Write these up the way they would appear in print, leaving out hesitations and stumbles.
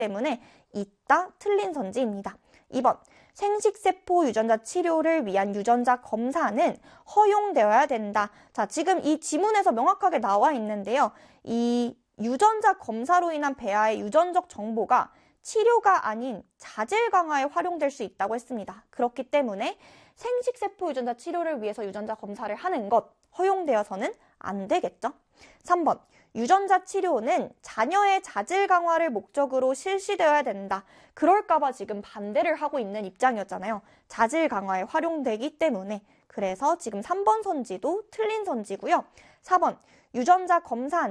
때문에 있다, 틀린 선지입니다. 2번, 생식세포 유전자 치료를 위한 유전자 검사는 허용되어야 된다. 자, 지금 이 지문에서 명확하게 나와 있는데요. 이 유전자 검사로 인한 배아의 유전적 정보가 치료가 아닌 자질 강화에 활용될 수 있다고 했습니다. 그렇기 때문에 생식세포 유전자 치료를 위해서 유전자 검사를 하는 것 허용되어서는 안 되겠죠. 3번, 유전자 치료는 자녀의 자질 강화를 목적으로 실시되어야 된다. 그럴까봐 지금 반대를 하고 있는 입장이었잖아요. 자질 강화에 활용되기 때문에. 그래서 지금 3번 선지도 틀린 선지고요. 4번, 유전자 검사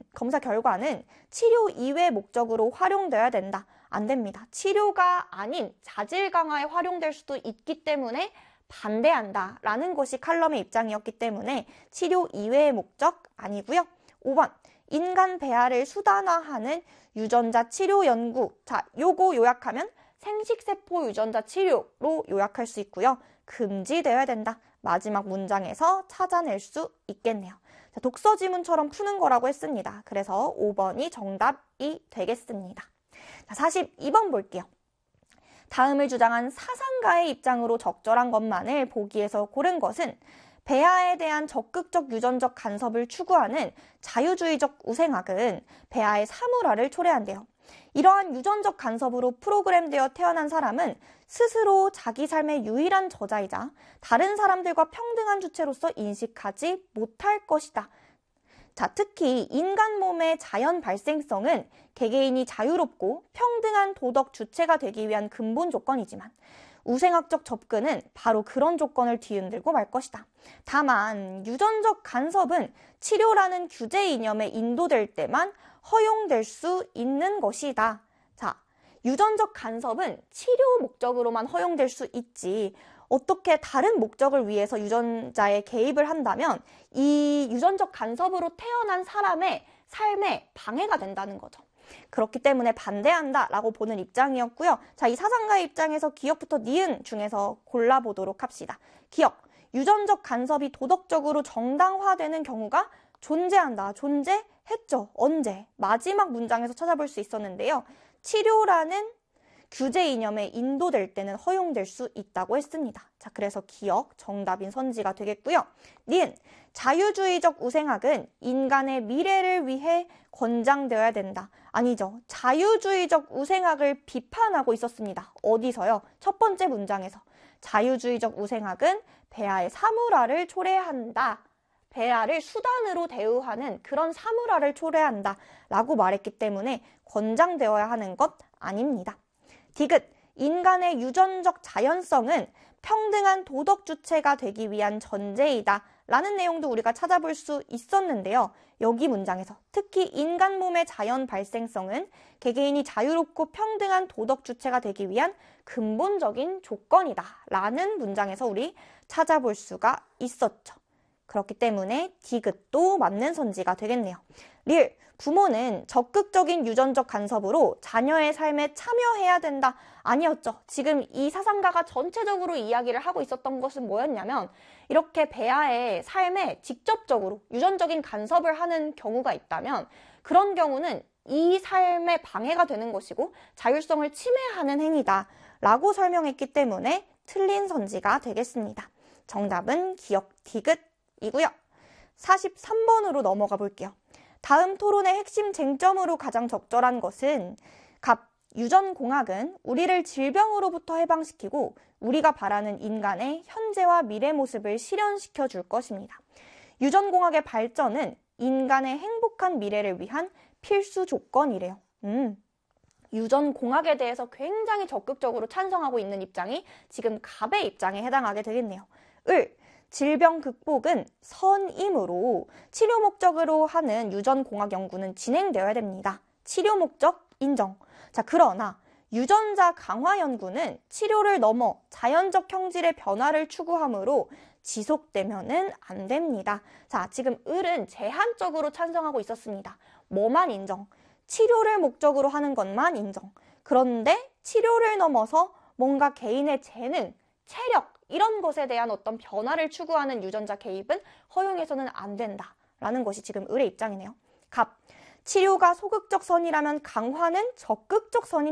결과는 치료 이외 목적으로 활용되어야 된다. 안 됩니다. 치료가 아닌 자질 강화에 활용될 수도 있기 때문에 반대한다 라는 것이 칼럼의 입장이었기 때문에 치료 이외의 목적 아니고요. 5번, 인간 배아를 수단화하는 유전자 치료 연구. 자, 요거 요약하면 생식세포 유전자 치료로 요약할 수 있고요. 금지되어야 된다. 마지막 문장에서 찾아낼 수 있겠네요. 자, 독서 지문처럼 푸는 거라고 했습니다. 그래서 5번이 정답이 되겠습니다. 자, 42번 볼게요. 다음을 주장한 사상가의 입장으로 적절한 것만을 보기에서 고른 것은 배아에 대한 적극적 유전적 간섭을 추구하는 자유주의적 우생학은 배아의 사물화를 초래한대요. 이러한 유전적 간섭으로 프로그램되어 태어난 사람은 스스로 자기 삶의 유일한 저자이자 다른 사람들과 평등한 주체로서 인식하지 못할 것이다. 자, 특히 인간 몸의 자연 발생성은 개개인이 자유롭고 평등한 도덕 주체가 되기 위한 근본 조건이지만 우생학적 접근은 바로 그런 조건을 뒤흔들고 말 것이다. 다만 유전적 간섭은 치료라는 규제 이념에 인도될 때만 허용될 수 있는 것이다. 자, 유전적 간섭은 치료 목적으로만 허용될 수 있지 어떻게 다른 목적을 위해서 유전자에 개입을 한다면 이 유전적 간섭으로 태어난 사람의 삶에 방해가 된다는 거죠. 그렇기 때문에 반대한다라고 보는 입장이었고요. 자, 이 사상가의 입장에서 기역부터 니은 중에서 골라보도록 합시다. 기역, 유전적 간섭이 도덕적으로 정당화되는 경우가 존재한다. 존재했죠. 언제? 마지막 문장에서 찾아볼 수 있었는데요. 치료라는 규제 이념에 인도될 때는 허용될 수 있다고 했습니다. 자, 그래서 기역, 정답인 선지가 되겠고요. 니은, 자유주의적 우생학은 인간의 미래를 위해 권장되어야 된다. 아니죠. 자유주의적 우생학을 비판하고 있었습니다. 어디서요? 첫 번째 문장에서. 자유주의적 우생학은 배아의 사물화를 초래한다. 배아를 수단으로 대우하는 그런 사물화를 초래한다. 라고 말했기 때문에 권장되어야 하는 것 아닙니다. 디귿, 인간의 유전적 자연성은 평등한 도덕 주체가 되기 위한 전제이다. 라는 내용도 우리가 찾아볼 수 있었는데요. 여기 문장에서 특히 인간 몸의 자연 발생성은 개개인이 자유롭고 평등한 도덕 주체가 되기 위한 근본적인 조건이다. 라는 문장에서 우리 찾아볼 수가 있었죠. 그렇기 때문에 디귿도 맞는 선지가 되겠네요. 리을, 부모는 적극적인 유전적 간섭으로 자녀의 삶에 참여해야 된다. 아니었죠. 지금 이 사상가가 전체적으로 이야기를 하고 있었던 것은 뭐였냐면 이렇게 배아의 삶에 직접적으로 유전적인 간섭을 하는 경우가 있다면 그런 경우는 이 삶에 방해가 되는 것이고 자율성을 침해하는 행위다 라고 설명했기 때문에 틀린 선지가 되겠습니다. 정답은 기역 디귿이고요. 43번으로 넘어가 볼게요. 다음 토론의 핵심 쟁점으로 가장 적절한 것은 갑, 유전공학은 우리를 질병으로부터 해방시키고 우리가 바라는 인간의 현재와 미래 모습을 실현시켜 줄 것입니다. 유전공학의 발전은 인간의 행복한 미래를 위한 필수 조건이래요. 유전공학에 대해서 굉장히 적극적으로 찬성하고 있는 입장이 지금 갑의 입장에 해당하게 되겠네요. 을, 질병 극복은 선이므로 치료 목적으로 하는 유전공학 연구는 진행되어야 됩니다. 치료 목적 인정. 자, 그러나 유전자 강화 연구는 치료를 넘어 자연적 형질의 변화를 추구하므로 지속되면은 안 됩니다. 자, 지금 을은 제한적으로 찬성하고 있었습니다. 뭐만 인정? 치료를 목적으로 하는 것만 인정. 그런데 치료를 넘어서 뭔가 개인의 재능, 체력 이런 것에 대한 어떤 변화를 추구하는 유전자 개입은 허용해서는 안 된다라는 것이 지금 을의 입장이네요. 갑, 치료가 소극적 선이라면 강화는 적극적 선인